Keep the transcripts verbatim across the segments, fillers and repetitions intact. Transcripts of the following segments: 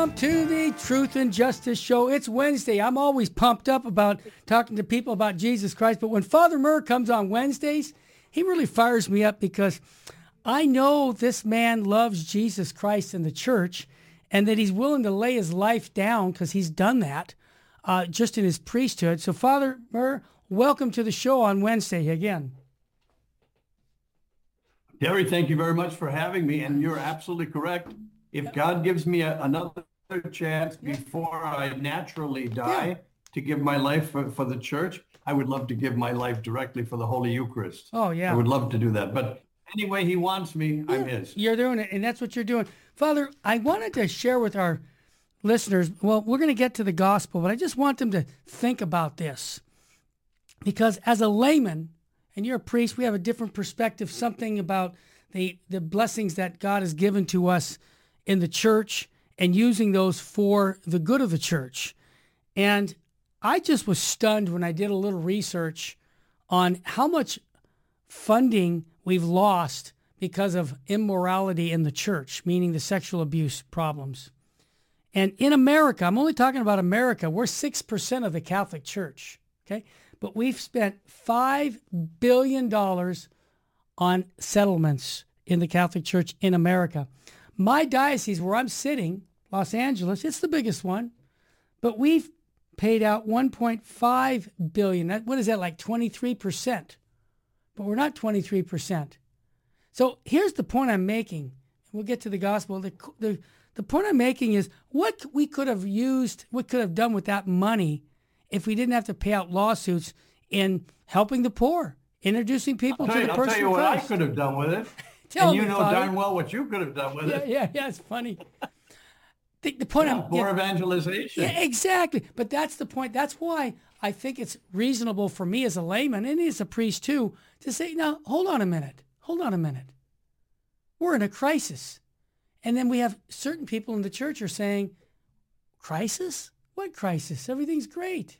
Welcome to the Truth and Justice Show. It's Wednesday. I'm always pumped up about talking to people about Jesus Christ, but when Father Murr comes on Wednesdays, he really fires me up because I know this man loves Jesus Christ and the church, and that he's willing to lay his life down because he's done that uh, just in his priesthood. So Father Murr, welcome to the show on Wednesday again. Terry, thank you very much for having me, and you're absolutely correct. If God gives me a, another chance before I naturally die yeah. to give my life for, for the church, I would love to give my life directly for the Holy Eucharist. Oh, yeah. I would love to do that. But any way he wants me, yeah. I'm his. You're doing it, and that's what you're doing. Father, I wanted to share with our listeners, well, we're going to get to the gospel, but I just want them to think about this. Because as a layman, and you're a priest, we have a different perspective, something about the, the blessings that God has given to us in the church and using those for the good of the church. And I just was stunned when I did a little research on how much funding we've lost because of immorality in the church, meaning the sexual abuse problems. And in America, I'm only talking about America, we're six percent of the Catholic Church, okay? But we've spent five billion dollars on settlements in the Catholic Church in America. My diocese, where I'm sitting, Los Angeles, it's the biggest one, but we've paid out one point five billion dollars. What is that, like twenty-three percent? But we're not twenty-three percent. So here's the point I'm making. We'll get to the gospel. The, the, the point I'm making is what we could have used, what could have done with that money if we didn't have to pay out lawsuits in helping the poor, introducing people to you, the I'll person tell you of what Christ. I could have done with it. Tell and you me, know Father. darn well what you could have done with yeah, it. Yeah, yeah, it's funny. the, the point yeah, I'm more yeah, evangelization. Yeah, exactly. But that's the point. That's why I think it's reasonable for me as a layman and as a priest too to say, now, hold on a minute. Hold on a minute. We're in a crisis. And then we have certain people in the church are saying, crisis? What crisis? Everything's great.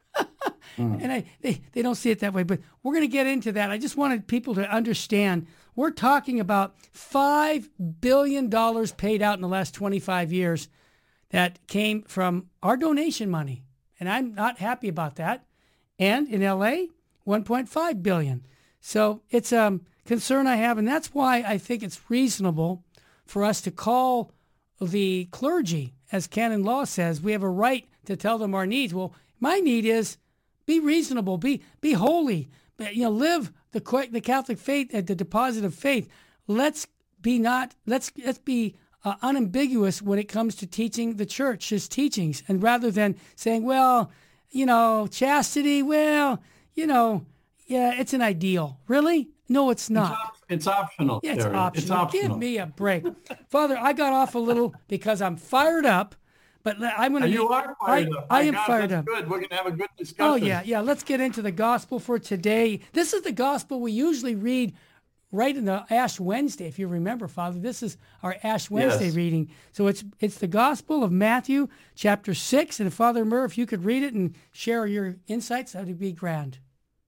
mm. And I, they, they don't see it that way, but we're going to get into that. I just wanted people to understand we're talking about five billion dollars paid out in the last twenty-five years that came from our donation money. And I'm not happy about that. And in L A, one point five billion dollars. So it's a concern I have, and that's why I think it's reasonable for us to call the clergy, as canon law says, we have a right to tell them our needs. Well, my need is be reasonable, be be holy, you know, live the the Catholic faith at the deposit of faith. Let's be not let's let's be uh, unambiguous when it comes to teaching the church's teachings, and rather than saying, well, you know, chastity, well, you know, yeah, it's an ideal. Really? No, it's not. It's, op- it's optional. Yeah, it's Terry. optional. It's optional. Give me a break, Father. I got off a little because I'm fired up. But I'm going to. You are fired I, up. I am God, fired that's up. Good. We're going to have a good discussion. Oh yeah, yeah. Let's get into the gospel for today. This is the gospel we usually read right in the Ash Wednesday, if you remember, Father. This is our Ash Wednesday yes. reading. So it's it's the Gospel of Matthew, chapter six. And Father Murr, if you could read it and share your insights, that would be grand.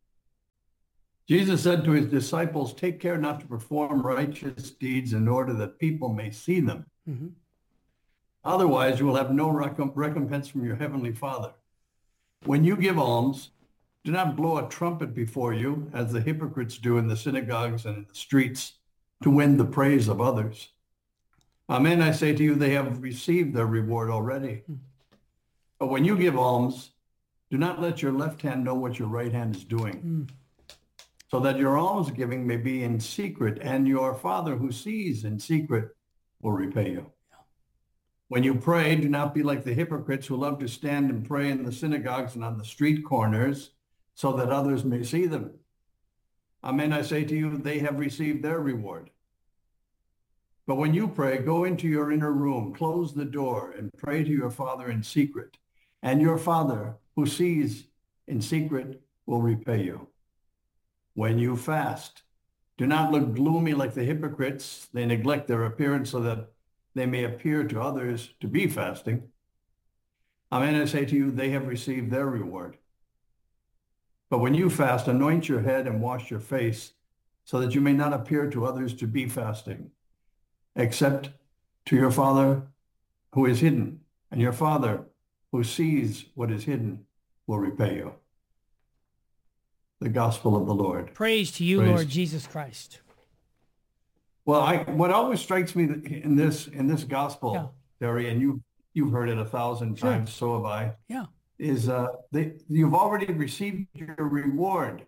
Jesus said to his disciples, "Take care not to perform righteous deeds in order that people may see them. Mm-hmm. Otherwise, you will have no recomp- recompense from your heavenly Father. When you give alms, do not blow a trumpet before you, as the hypocrites do in the synagogues and in the streets, to win the praise of others. Amen, I say to you, they have received their reward already. Mm. But when you give alms, do not let your left hand know what your right hand is doing, mm. so that your almsgiving may be in secret, and your Father who sees in secret will repay you. When you pray, do not be like the hypocrites who love to stand and pray in the synagogues and on the street corners, so that others may see them. Amen, I say to you, they have received their reward. But when you pray, go into your inner room, close the door, and pray to your Father in secret. And your Father, who sees in secret, will repay you. When you fast, do not look gloomy like the hypocrites. They neglect their appearance so that they may appear to others to be fasting. Amen, I say to you, they have received their reward. But when you fast, anoint your head and wash your face, so that you may not appear to others to be fasting, except to your Father who is hidden. and your Father who sees what is hidden will repay you. The gospel of the Lord. Praise to you, Praise. Lord Jesus Christ. Well, I, what always strikes me in this in this gospel, Yeah. Terry, and you you've heard it a thousand Sure. times, so have I, Yeah. is uh, they, you've already received your reward.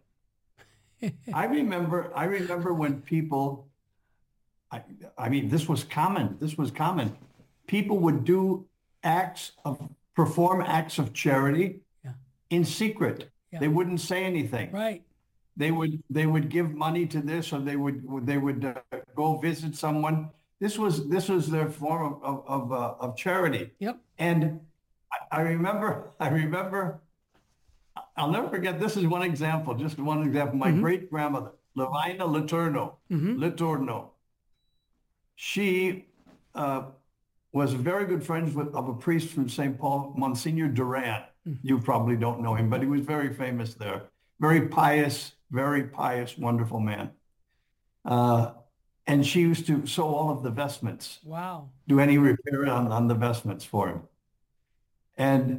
I remember I remember when people, I, I mean, this was common. This was common. People would do acts of perform acts of charity Yeah. in secret. Yeah. They wouldn't say anything. Right. They would they would give money to this, or they would they would uh, go visit someone. This was this was their form of of of, uh, of charity. Yep. And I, I remember I remember I'll never forget. This is one example, just one example. My Mhm. great grandmother, Levina Liturno, Mhm. Liturno. She uh, was very good friends with of a priest from Saint Paul, Monsignor Duran. Mm. You probably don't know him, but he was very famous there. Very pious, very pious, wonderful man. Uh, and she used to sew all of the vestments, Wow. do any repair on, on the vestments for him. And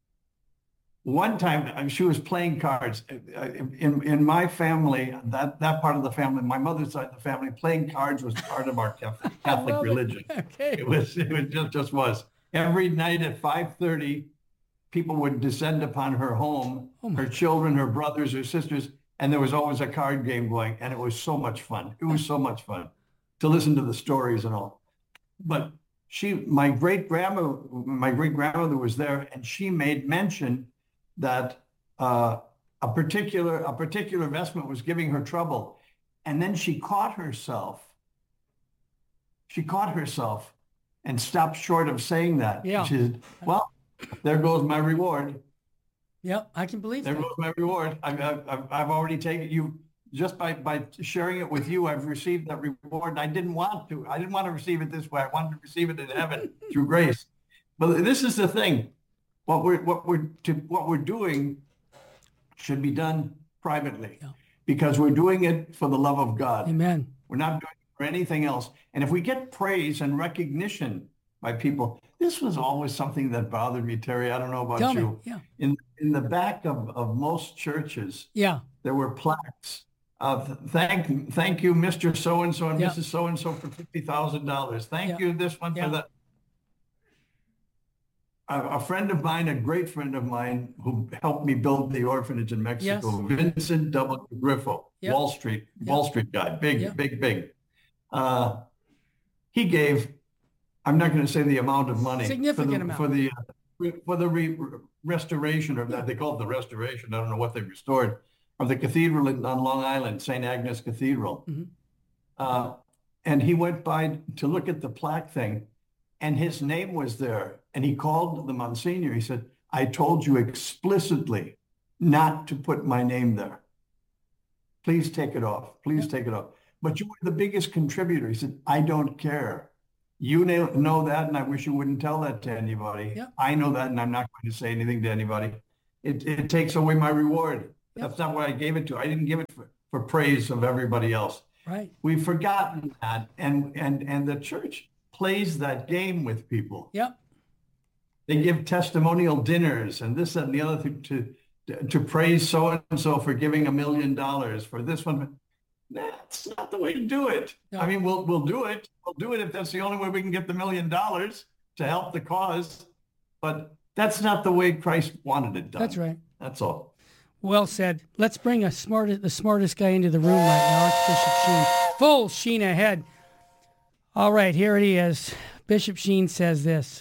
one time uh, she was playing cards. Uh, In, in my family, that, that part of the family, my mother's side of the family, playing cards was part of our Catholic, Catholic love it. religion. Okay. It was, it was just, just was. Every night at five thirty, people would descend upon her home, Oh my her children, her brothers, her sisters, and there was always a card game going, and it was so much fun. It was so much fun to listen to the stories and all. But she, my great grandma, my great grandmother was there, and she made mention that uh, a particular a particular vestment was giving her trouble, and then she caught herself. She caught herself and stopped short of saying that. Yeah. She said, "Well, there goes my reward. Yep. I can believe There that. goes my reward. I've, I've, I've already taken you, just by, by sharing it with you, I've received that reward. And I didn't want to. I didn't want to receive it this way. I wanted to receive it in heaven through grace." But this is the thing. What we're, what we're, to, what we're doing should be done privately, Yeah. because we're doing it for the love of God. Amen. We're not doing it for anything else. And if we get praise and recognition by people, this was always something that bothered me, Terry. I don't know about Tell me. you. Yeah. In in the back of, of most churches, Yeah. there were plaques of thank thank you, Mister So-and-so and Yeah. Missus So-and-so for fifty thousand dollars. Thank Yeah. you, this one Yeah. for that. A, a friend of mine, a great friend of mine who helped me build the orphanage in Mexico, Vincent W. Griffo, Yeah. Wall Street, Yeah. Wall Street guy, big, Yeah. big, big. Uh, he gave, I'm not going to say the amount of money. Significant for the, amount. For the, uh, for the re, restoration, or that they call it the restoration, I don't know what they restored, of the cathedral in, on Long Island, Saint Agnes Cathedral. Mhm. Uh, and he went by to look at the plaque thing, and his name was there. And he called the Monsignor. He said, "I told you explicitly not to put my name there. Please take it off. Please Yep. take it off. But you were the biggest contributor." He said, "I don't care. You know, know that, and I wish you wouldn't tell that to anybody. Yep. I know that, and I'm not going to say anything to anybody. It, it takes away my reward. Yep. That's not what I gave it to. I didn't give it for, for praise of everybody else." Right. We've forgotten that, and and and the church plays that game with people. Yep. They give testimonial dinners and this, that, and the other thing to to praise so and so for giving a million dollars for this one. That's not the way to do it. No. I mean, we'll we'll do it. We'll do it if that's the only way we can get the million dollars to help the cause. But that's not the way Christ wanted it done. That's right. That's all. Well said. Let's bring a smart, the smartest guy into the room right now. It's Bishop Sheen. Full Sheen ahead. All right, here he is. Bishop Sheen says this.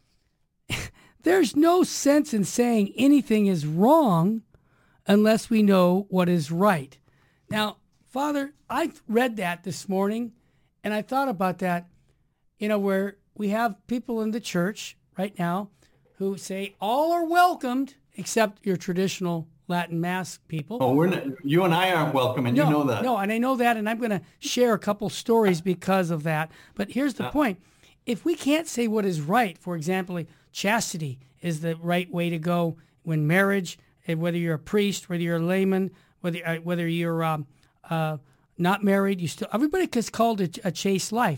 There's no sense in saying anything is wrong unless we know what is right. Now, Father, I read that this morning, and I thought about that, you know, where we have people in the church right now who say all are welcomed except your traditional Latin Mass people. Oh, we're not, you and I aren't welcome, and no, you know that. No, and I know that, and I'm going to share a couple stories because of that. But here's the Yeah. point. If we can't say what is right, for example, chastity is the right way to go when marriage, and whether you're a priest, whether you're a layman, whether uh, whether you're um, uh, not married, you still everybody is called a, a chaste life.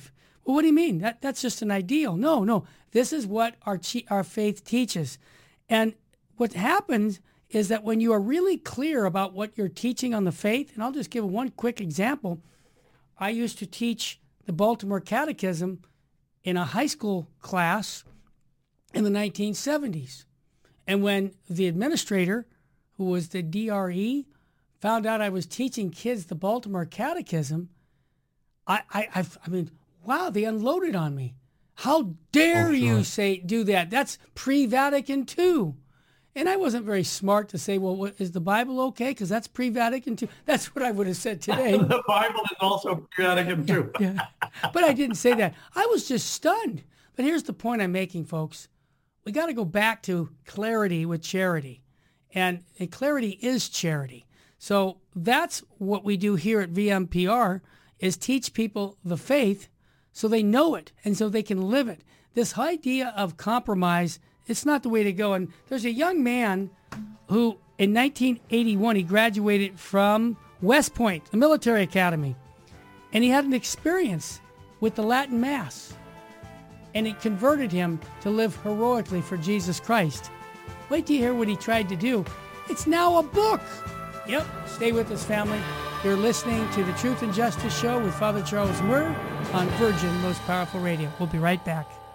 Well, what do you mean? That that's just an ideal. No, no. This is what our our faith teaches. And what happens is that when you are really clear about what you're teaching on the faith, and I'll just give one quick example. I used to teach the Baltimore Catechism in a high school class in the nineteen seventies. And when the administrator, who was the D R E, found out I was teaching kids the Baltimore Catechism, I, I, I've, I mean, wow, they unloaded on me. How dare oh, sure. you say do that? That's pre-Vatican two. And I wasn't very smart to say, well, what, is the Bible okay? Because that's pre-Vatican two. That's what I would have said today. The Bible is also pre-Vatican two. yeah, yeah. But I didn't say that. I was just stunned. But here's the point I'm making, folks. We got to go back to clarity with charity. And, and clarity is charity. So that's what we do here at V M P R, is teach people the faith so they know it and so they can live it. This idea of compromise, it's not the way to go. And there's a young man who, in nineteen eighty-one, he graduated from West Point, the military academy. And he had an experience with the Latin Mass. And it converted him to live heroically for Jesus Christ. Wait till you hear what he tried to do. It's now a book. Yep, stay with us, family. You're listening to the Truth and Justice Show with Father Charles Murr on Virgin Most Powerful Radio. We'll be right back.